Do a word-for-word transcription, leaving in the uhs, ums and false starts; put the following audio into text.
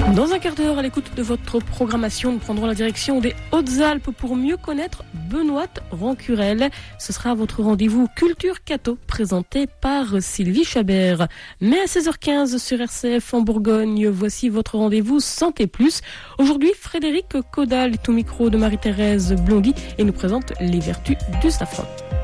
Dans un quart d'heure, à l'écoute de votre programmation, nous prendrons la direction des Hautes-Alpes pour mieux connaître Benoît Rancurel. Ce sera votre rendez-vous Culture Cato, présenté par Sylvie Chabert. Mais à seize heures quinze sur R C F en Bourgogne, voici votre rendez-vous Santé Plus. Aujourd'hui, Frédéric Caudal est au micro de Marie-Thérèse Blondy et nous présente les vertus du safran.